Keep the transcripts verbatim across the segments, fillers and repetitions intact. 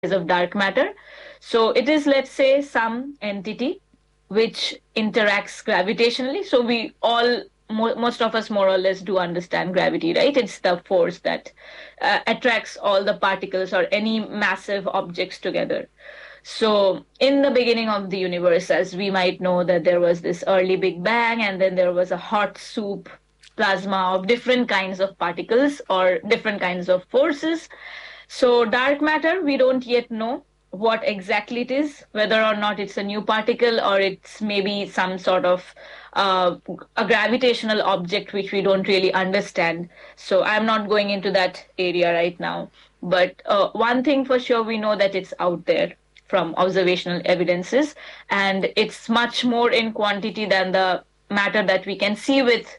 of dark matter. So it is, let's say, some entity which interacts gravitationally. So we all, mo- most of us more or less do understand gravity, right? It's the force that uh, attracts all the particles or any massive objects together. So, in the beginning of the universe, as we might know, that there was this early Big Bang, and then there was a hot soup plasma of different kinds of particles or different kinds of forces. So, dark matter, we don't yet know what exactly it is, whether or not it's a new particle or it's maybe some sort of uh, a gravitational object which we don't really understand. So, I'm not going into that area right now. But uh, one thing for sure, we know that it's out there from observational evidences, and it's much more in quantity than the matter that we can see with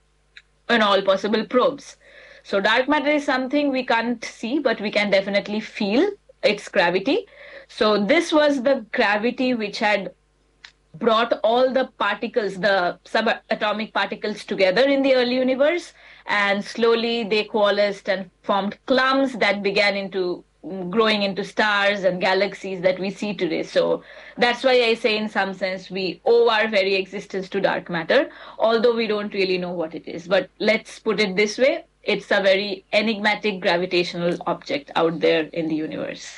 in all possible probes. So dark matter is something we can't see, but we can definitely feel its gravity. So this was the gravity which had brought all the particles, the subatomic particles, together in the early universe, and slowly they coalesced and formed clumps that began into growing into stars and galaxies that we see today. So that's why I say, in some sense, we owe our very existence to dark matter, although we don't really know what it is. But let's put it this way, it's a very enigmatic gravitational object out there in the universe.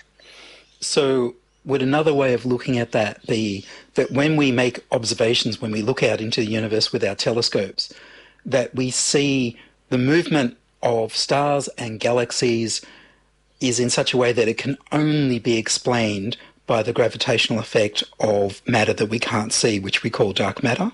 So would another way of looking at that be that when we make observations, when we look out into the universe with our telescopes, that we see the movement of stars and galaxies is in such a way that it can only be explained by the gravitational effect of matter that we can't see, which we call dark matter?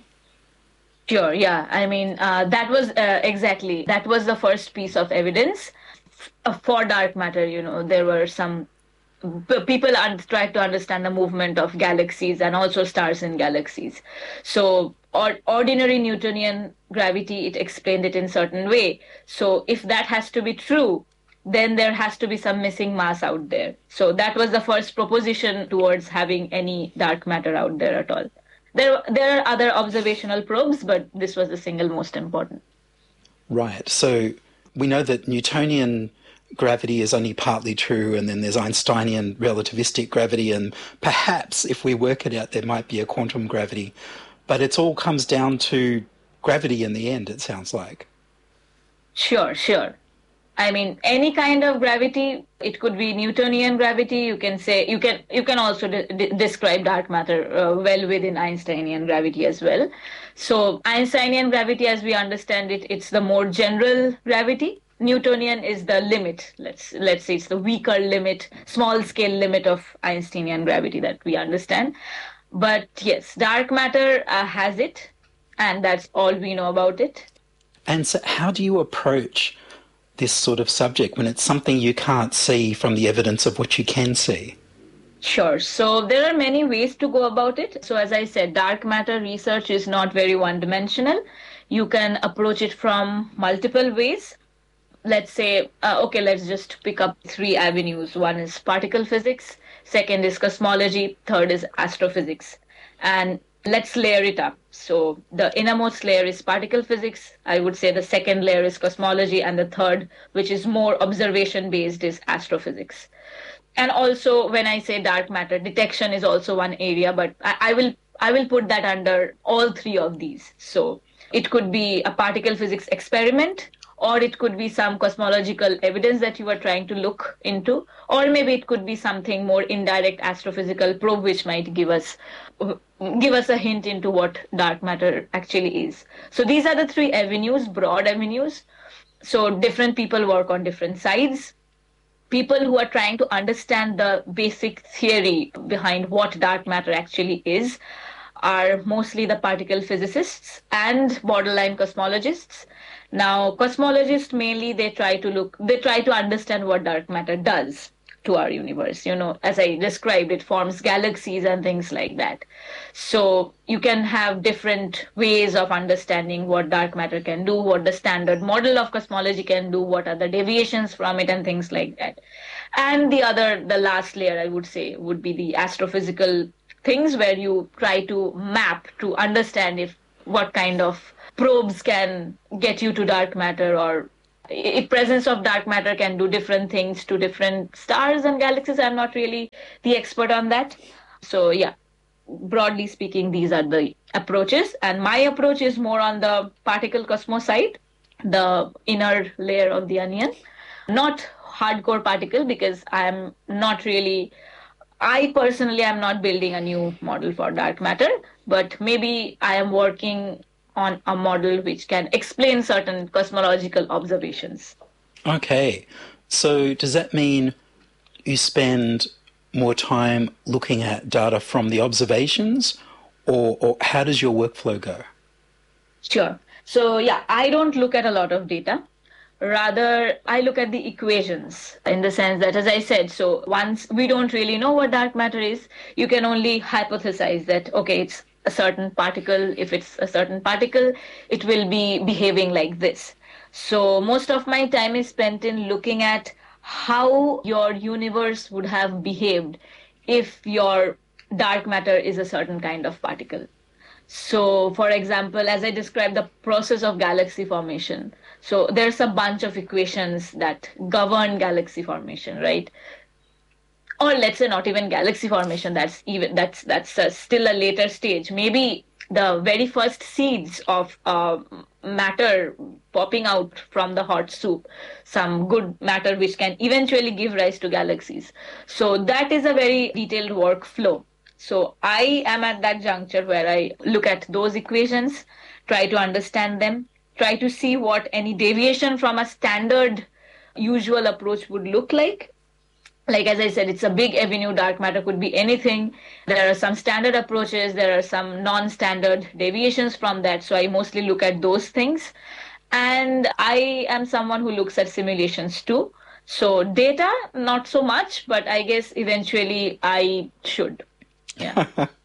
Sure, yeah. I mean, uh, that was uh, exactly, that was the first piece of evidence uh, for dark matter. You know, there were some people un- tried to understand the movement of galaxies and also stars in galaxies. So or, ordinary Newtonian gravity, it explained it in certain way. So if that has to be true, then there has to be some missing mass out there. So that was the first proposition towards having any dark matter out there at all. There, there are other observational probes, but this was the single most important. Right. So we know that Newtonian gravity is only partly true, and then there's Einsteinian relativistic gravity, and perhaps if we work it out, there might be a quantum gravity. But it all comes down to gravity in the end, it sounds like. Sure, sure. I mean, any kind of gravity, it could be Newtonian gravity. You can say, you can you can also de- de- describe dark matter uh, well within Einsteinian gravity as well. So Einsteinian gravity, as we understand it, it's the more general gravity. Newtonian is the limit. Let's let's say it's the weaker limit, small scale limit of Einsteinian gravity that we understand. But yes, dark matter uh, has it, and that's all we know about it. And so how do you approach this sort of subject when it's something you can't see from the evidence of what you can see? Sure. So there are many ways to go about it. So as I said, dark matter research is not very one-dimensional. You can approach it from multiple ways. Let's say, uh, okay, let's just pick up three avenues. One is particle physics, second is cosmology, third is astrophysics. And let's layer it up. So the innermost layer is particle physics. I would say the second layer is cosmology, and the third, which is more observation-based, is astrophysics. And also, when I say dark matter, detection is also one area, but I, I will I will put that under all three of these. So it could be a particle physics experiment, or it could be some cosmological evidence that you are trying to look into, or maybe it could be something more indirect astrophysical probe which might give us give us a hint into what dark matter actually is. So these are the three avenues, broad avenues. So different people work on different sides. People who are trying to understand the basic theory behind what dark matter actually is are mostly the particle physicists and borderline cosmologists. Now, cosmologists mainly, they try to look, they try to understand what dark matter does to our universe. You know, as I described, it forms galaxies and things like that. So you can have different ways of understanding what dark matter can do, what the standard model of cosmology can do, what are the deviations from it, and things like that. And the other, the last layer, I would say, would be the astrophysical things, where you try to map to understand if what kind of probes can get you to dark matter, or i- presence of dark matter can do different things to different stars and galaxies. I'm not really the expert on that. So yeah, broadly speaking, these are the approaches. And my approach is more on the particle cosmos side, the inner layer of the onion, not hardcore particle, because I'm not really, I personally am not building a new model for dark matter, but maybe I am working on a model which can explain certain cosmological observations. Okay. So does that mean you spend more time looking at data from the observations, or, or how does your workflow go? Sure. So yeah, I don't look at a lot of data. Rather, I look at the equations in the sense that, as I said, so once we don't really know what dark matter is, you can only hypothesize that, okay, it's a certain particle. If it's a certain particle, it will be behaving like this. So most of my time is spent in looking at how your universe would have behaved if your dark matter is a certain kind of particle. So, for example, as I described the process of galaxy formation, so there's a bunch of equations that govern galaxy formation, right? Or let's say not even galaxy formation. That's even that's that's uh, still a later stage. Maybe the very first seeds of uh, matter popping out from the hot soup, some good matter which can eventually give rise to galaxies. So that is a very detailed workflow. So I am at that juncture where I look at those equations, try to understand them, try to see what any deviation from a standard usual approach would look like. Like, as I said, it's a big avenue. Dark matter could be anything. There are some standard approaches. There are some non-standard deviations from that. So I mostly look at those things. And I am someone who looks at simulations too. So data, not so much, but I guess eventually I should. Yeah.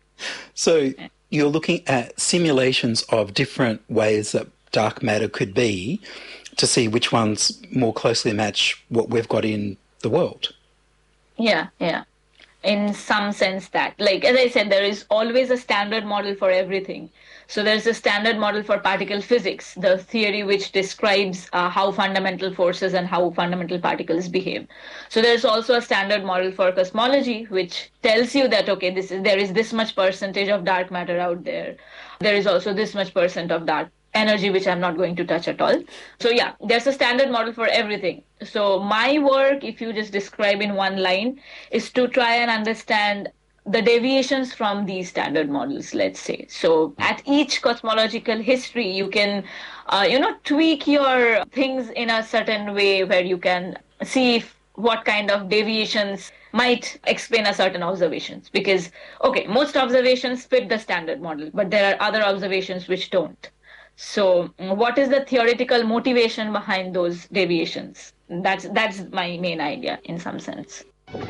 So you're looking at simulations of different ways that dark matter could be to see which ones more closely match what we've got in the world. Yeah, yeah. In some sense that, like, as I said, there is always a standard model for everything. So there's a standard model for particle physics, the theory which describes uh, how fundamental forces and how fundamental particles behave. So there's also a standard model for cosmology, which tells you that, okay, this is there is this much percentage of dark matter out there. There is also this much percent of dark energy, which I'm not going to touch at all. So yeah, there's a standard model for everything. So my work, if you just describe in one line, is to try and understand the deviations from these standard models, let's say. So at each cosmological history, you can, uh, you know, tweak your things in a certain way where you can see if, what kind of deviations might explain a certain observations. Because, okay, most observations fit the standard model, but there are other observations which don't. So what is the theoretical motivation behind those deviations? That's that's my main idea in some sense.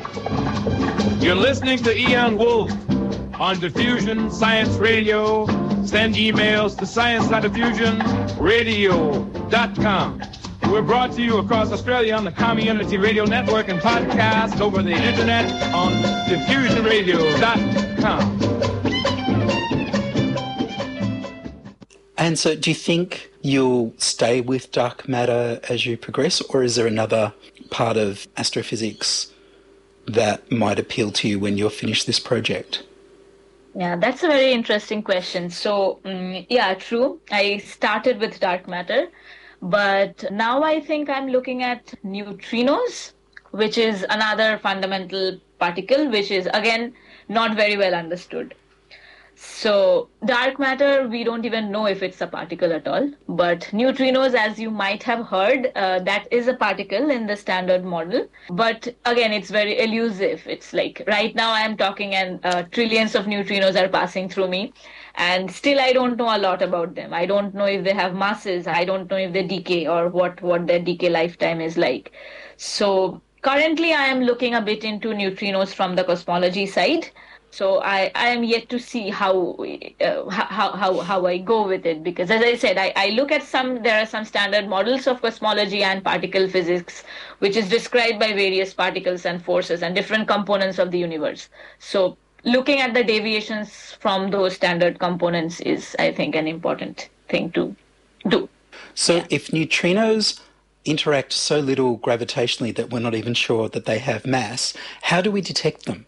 You're listening to Ian Wolfe on Diffusion Science Radio. Send emails to science dot diffusion radio dot com. We're brought to you across Australia on the Community Radio Network and podcast over the internet on diffusion radio dot com. And so do you think you'll stay with dark matter as you progress, or is there another part of astrophysics that might appeal to you when you're finished this project? Yeah, that's a very interesting question. So, um, yeah, true. I started with dark matter, but now I think I'm looking at neutrinos, which is another fundamental particle, which is, again, not very well understood. So dark matter, we don't even know if it's a particle at all. But neutrinos, as you might have heard, uh, that is a particle in the standard model. But again, it's very elusive. It's like right now I'm talking and uh, trillions of neutrinos are passing through me. And still I don't know a lot about them. I don't know if they have masses. I don't know if they decay or what, what their decay lifetime is like. So currently I am looking a bit into neutrinos from the cosmology side. So I, I am yet to see how, uh, how how how I go with it, because as I said, I, I look at some, there are some standard models of cosmology and particle physics, which is described by various particles and forces and different components of the universe. So looking at the deviations from those standard components is, I think, an important thing to do. So yeah. if neutrinos interact so little gravitationally that we're not even sure that they have mass. How do we detect them?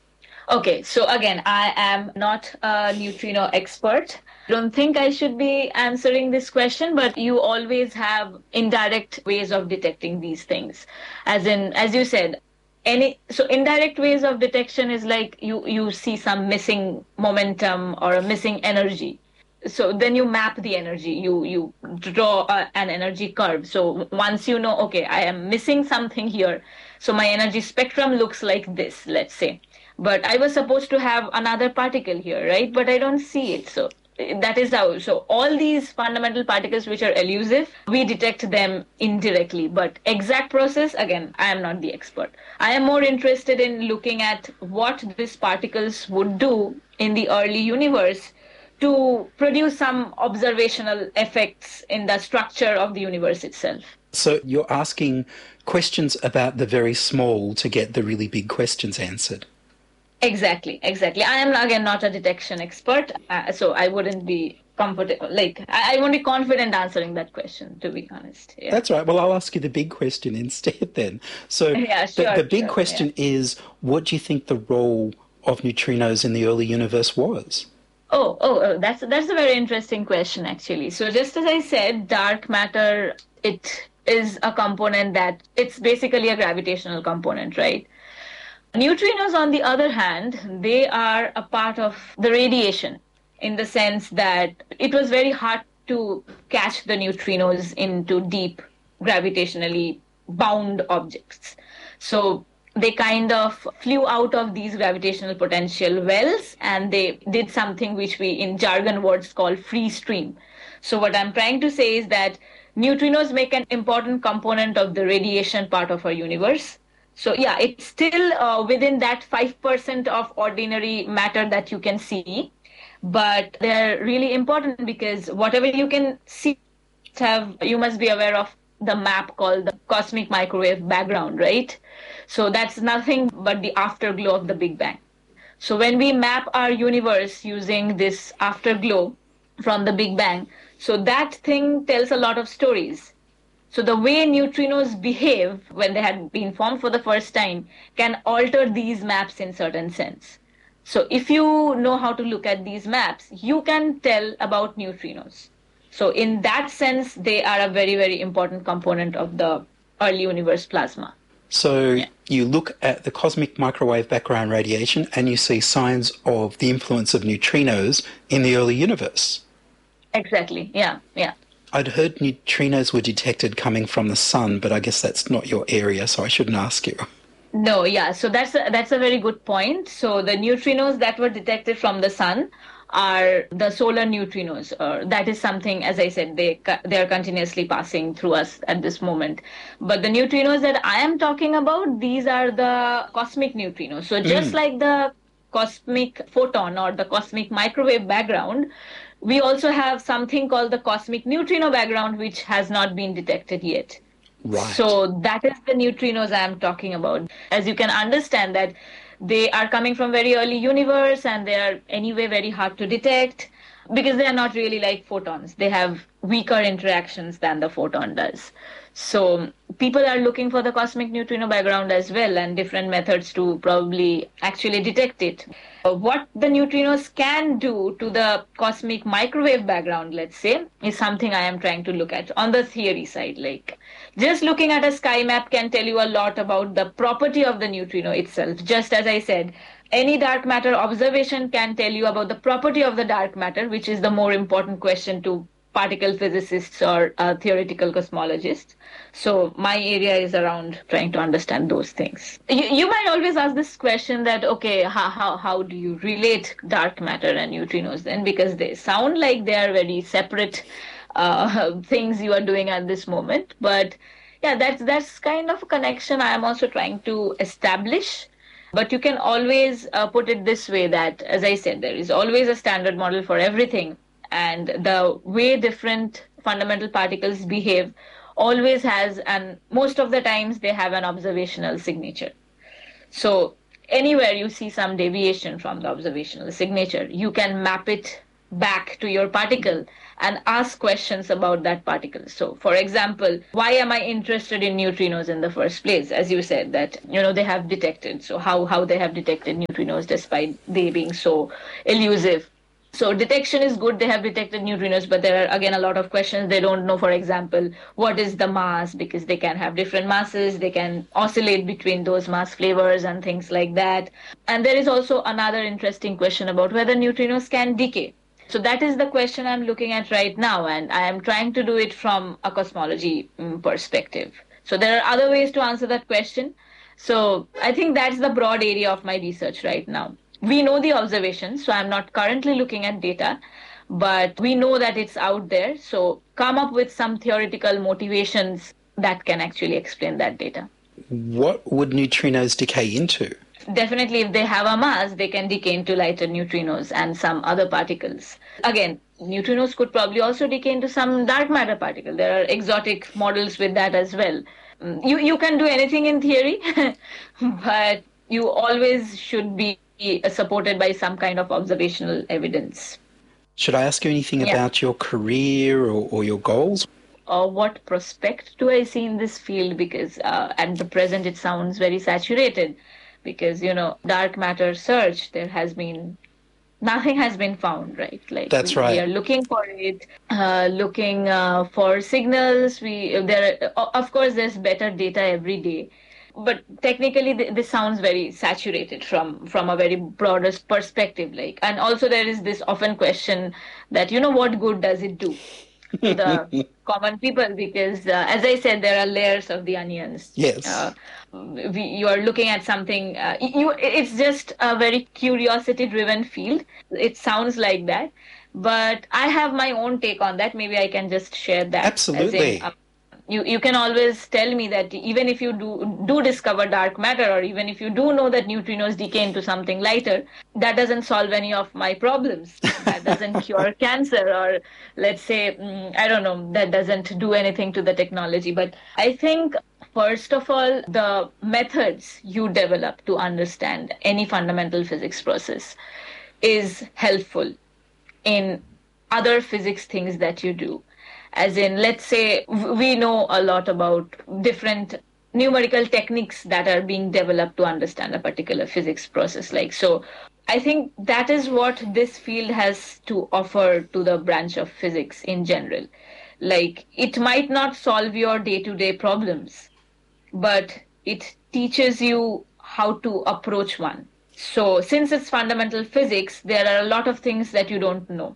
Okay, so again, I am not a neutrino expert. I don't think I should be answering this question, but you always have indirect ways of detecting these things. As in, as you said, any so indirect ways of detection is like you, you see some missing momentum or a missing energy. So then you map the energy, you, you draw a, an energy curve. So once you know, okay, I am missing something here, so my energy spectrum looks like this, let's say. But I was supposed to have another particle here, right? But I don't see it. So that is how. So all these fundamental particles which are elusive, we detect them indirectly. But exact process, again, I am not the expert. I am more interested in looking at what these particles would do in the early universe to produce some observational effects in the structure of the universe itself. So you're asking questions about the very small to get the really big questions answered. Exactly, exactly. I am, again, not a detection expert, uh, so I wouldn't be comfortable, like, I, I won't be confident answering that question, to be honest. Yeah. That's right. Well, I'll ask you the big question instead then. So yeah, sure, the, the big sure, question yeah. is, what do you think the role of neutrinos in the early universe was? Oh, oh, oh, that's that's a very interesting question, actually. So just as I said, dark matter, it is a component that, it's basically a gravitational component, right? Neutrinos, on the other hand, they are a part of the radiation in the sense that it was very hard to catch the neutrinos into deep gravitationally bound objects. So they kind of flew out of these gravitational potential wells and they did something which we in jargon words call free stream. So what I'm trying to say is that neutrinos make an important component of the radiation part of our universe. So yeah, it's still uh, within that five percent of ordinary matter that you can see, but they're really important because whatever you can see, have you must be aware of the map called the cosmic microwave background, right? So that's nothing but the afterglow of the Big Bang. So when we map our universe using this afterglow from the Big Bang, so that thing tells a lot of stories. So the way neutrinos behave when they had been formed for the first time can alter these maps in certain sense. So if you know how to look at these maps, you can tell about neutrinos. So in that sense, they are a very, very important component of the early universe plasma. So yeah. You look at the cosmic microwave background radiation and you see signs of the influence of neutrinos in the early universe. Exactly, yeah, yeah. I'd heard neutrinos were detected coming from the sun, but I guess that's not your area, so I shouldn't ask you. No, yeah, so that's a, that's a very good point. So the neutrinos that were detected from the sun are the solar neutrinos. Uh, that is something, as I said, they they are continuously passing through us at this moment. But the neutrinos that I am talking about, these are the cosmic neutrinos. So just mm. like the cosmic photon or the cosmic microwave background, we also have something called the cosmic neutrino background, which has not been detected yet. Right. So that is the neutrinos I am talking about. As you can understand that they are coming from very early universe and they are anyway very hard to detect because they are not really like photons. They have weaker interactions than the photon does. So people are looking for the cosmic neutrino background as well and different methods to probably actually detect it. What the neutrinos can do to the cosmic microwave background, let's say, is something I am trying to look at on the theory side. Like just looking at a sky map can tell you a lot about the property of the neutrino itself. Just as I said, any dark matter observation can tell you about the property of the dark matter, which is the more important question to particle physicists or uh, theoretical cosmologists. So my area is around trying to understand those things. You, you might always ask this question that, okay, how, how, how do you relate dark matter and neutrinos then? Because they sound like they are very separate uh, things you are doing at this moment. But yeah, that's, that's kind of a connection I am also trying to establish. But you can always uh, put it this way that, as I said, there is always a standard model for everything. And the way different fundamental particles behave always has, and most of the times they have an observational signature. So anywhere you see some deviation from the observational signature, you can map it back to your particle and ask questions about that particle. So, for example, why am I interested in neutrinos in the first place? As you said, that, you know, they have detected. So how, how they have detected neutrinos despite they being so elusive. So detection is good. They have detected neutrinos, but there are, again, a lot of questions. They don't know, for example, what is the mass, because they can have different masses. They can oscillate between those mass flavors and things like that. And there is also another interesting question about whether neutrinos can decay. So that is the question I'm looking at right now, and I am trying to do it from a cosmology um, perspective. So there are other ways to answer that question. So I think that's the broad area of my research right now. We know the observations, so I'm not currently looking at data, but we know that it's out there. So come up with some theoretical motivations that can actually explain that data. What would neutrinos decay into? Definitely, if they have a mass, they can decay into lighter neutrinos and some other particles. Again, neutrinos could probably also decay into some dark matter particle. There are exotic models with that as well. You, you can do anything in theory, but you always should be supported by some kind of observational evidence. Should I ask you anything yeah. about your career or, or your goals? Or what prospect do I see in this field? Because uh, at the present, it sounds very saturated. Because, you know, dark matter search, there has been, nothing has been found, right? Like That's we, right. We are looking for it, uh, looking uh, for signals. We there, are, of course, there's better data every day. But technically, th- this sounds very saturated from, from a very broadest perspective. Like, and also there is this often question that, you know, what good does it do to the common people? Because, uh, as I said, there are layers of the onions. Yes. Uh, we, you are looking at something, uh, you, it's just a very curiosity-driven field. It sounds like that. But I have my own take on that. Maybe I can just share that. Absolutely. As in, uh, You you can always tell me that even if you do do discover dark matter, or even if you do know that neutrinos decay into something lighter, that doesn't solve any of my problems. That doesn't cure cancer, or let's say, I don't know, that doesn't do anything to the technology. But I think, first of all, the methods you develop to understand any fundamental physics process is helpful in other physics things that you do. As in, let's say, we know a lot about different numerical techniques that are being developed to understand a particular physics process. Like, so I think that is what this field has to offer to the branch of physics in general. Like, it might not solve your day-to-day problems, but it teaches you how to approach one. So since it's fundamental physics, there are a lot of things that you don't know.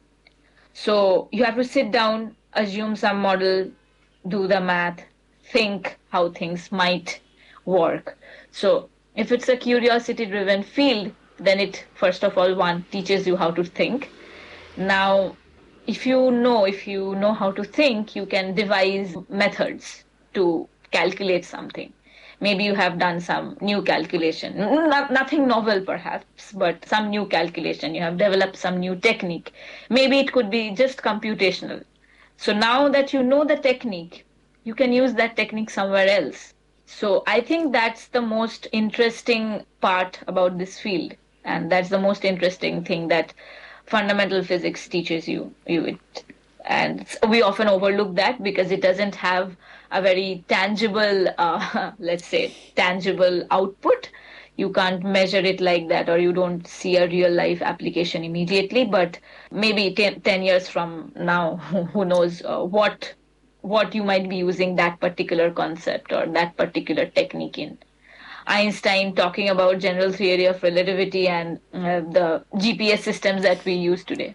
So you have to sit down, assume some model, do the math, think how things might work. So if it's a curiosity-driven field, then it, first of all, one, teaches you how to think. Now, if you know, if you know how to think, you can devise methods to calculate something. Maybe you have done some new calculation, Not, nothing novel perhaps, but some new calculation. You have developed some new technique. Maybe it could be just computational. So now that you know the technique, you can use that technique somewhere else. So I think that's the most interesting part about this field. And that's the most interesting thing that fundamental physics teaches you. you it, and we often overlook that because it doesn't have a very tangible, uh, let's say, tangible output. You can't measure it like that, or you don't see a real life application immediately. But maybe ten, ten years from now, who knows uh, what what you might be using that particular concept or that particular technique in. Einstein talking about general theory of relativity and uh, the G P S systems that we use today.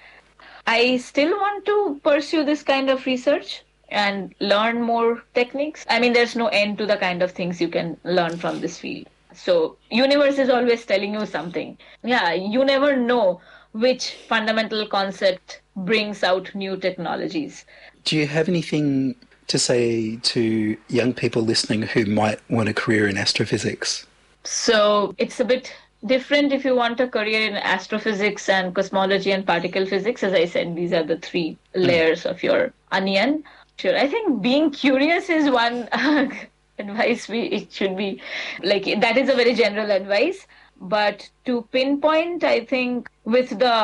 I still want to pursue this kind of research and learn more techniques. I mean, there's no end to the kind of things you can learn from this field. So universe is always telling you something. Yeah, you never know which fundamental concept brings out new technologies. Do you have anything to say to young people listening who might want a career in astrophysics? So it's a bit different if you want a career in astrophysics and cosmology and particle physics. As I said, these are the three layers mm. of your onion. Sure, I think being curious is one uh, advice. We it should be like that is a very general advice. But to pinpoint, I think with the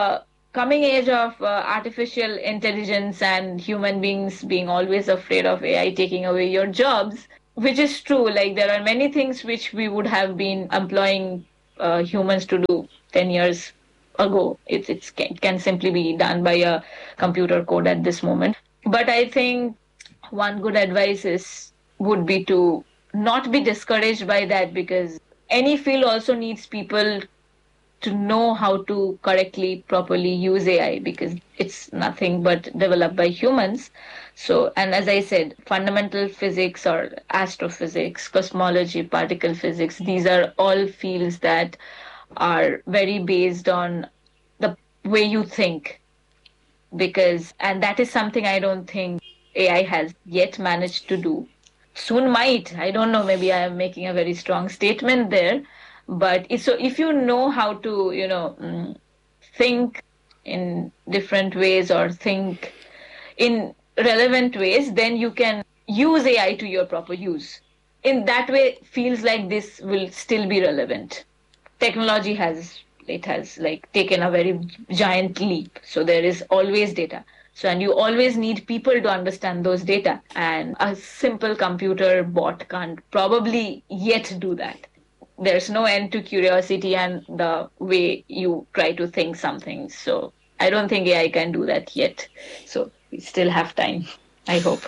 coming age of uh, artificial intelligence and human beings being always afraid of A I taking away your jobs, which is true. Like there are many things which we would have been employing uh, humans to do ten years ago. It, it's, it can simply be done by a computer code at this moment. But I think one good advice is would be to not be discouraged by that, because any field also needs people to know how to correctly, properly use A I, because it's nothing but developed by humans. So, and as I said, fundamental physics or astrophysics, cosmology, particle physics, these are all fields that are very based on the way you think. Because, and that is something I don't think A I has yet managed to do. Soon might, I don't know, maybe I am making a very strong statement there. But it's, so if you know how to, you know, think in different ways or think in relevant ways, then you can use A I to your proper use. In that way, feels like this will still be relevant. Technology has, it has like taken a very giant leap. So there is always data. So, and you always need people to understand those data. And a simple computer bot can't probably yet do that. There's no end to curiosity and the way you try to think something. So I don't think A I can do that yet. So we still have time, I hope.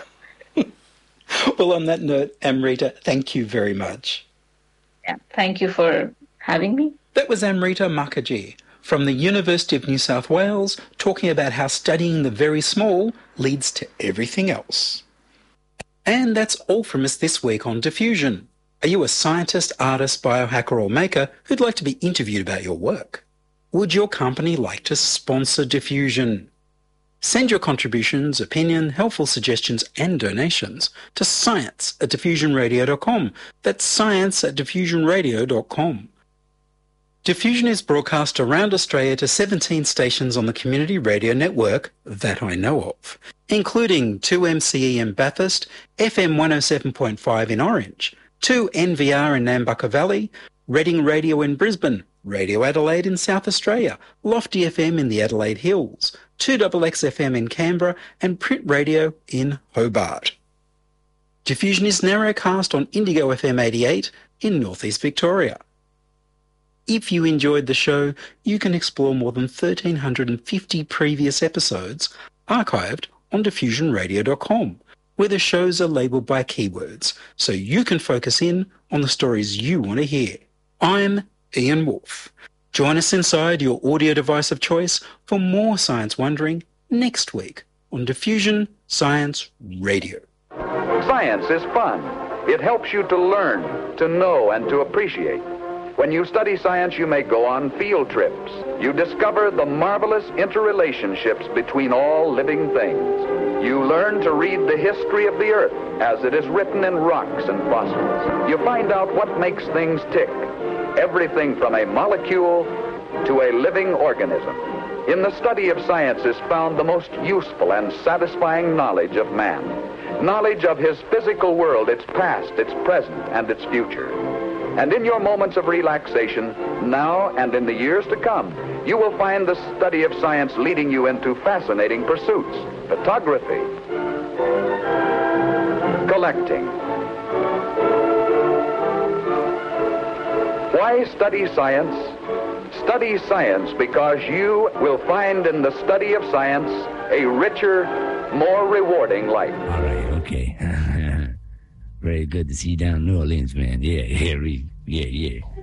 Well, on that note, Amrita, thank you very much. Yeah, thank you for having me. That was Amrita Mukherjee from the University of New South Wales, talking about how studying the very small leads to everything else. And that's all from us this week on Diffusion. Are you a scientist, artist, biohacker or maker who'd like to be interviewed about your work? Would your company like to sponsor Diffusion? Send your contributions, opinion, helpful suggestions and donations to science at diffusion radio dot com. That's science at diffusion radio dot com. Diffusion is broadcast around Australia to seventeen stations on the community radio network that I know of, including two M C E in Bathurst, F M one oh seven point five in Orange, two N V R in Nambucca Valley, Reading Radio in Brisbane, Radio Adelaide in South Australia, Lofty F M in the Adelaide Hills, two X X F M in Canberra, and Print Radio in Hobart. Diffusion is narrowcast on Indigo F M eighty-eight in North East Victoria. If you enjoyed the show, you can explore more than one thousand three hundred fifty previous episodes archived on diffusion radio dot com, where the shows are labelled by keywords, so you can focus in on the stories you want to hear. I'm Ian Wolfe. Join us inside your audio device of choice for more science wondering next week on Diffusion Science Radio. Science is fun. It helps you to learn, to know, and to appreciate. When you study science, you may go on field trips. You discover the marvelous interrelationships between all living things. You learn to read the history of the Earth as it is written in rocks and fossils. You find out what makes things tick, everything from a molecule to a living organism. In the study of science is found the most useful and satisfying knowledge of man. Knowledge of his physical world, its past, its present, and its future. And in your moments of relaxation, now and in the years to come, you will find the study of science leading you into fascinating pursuits. Photography, collecting. Why study science? Study science because you will find in the study of science a richer, more rewarding life. All right, okay. Very good to see you down in New Orleans, man. Yeah, yeah, yeah, yeah.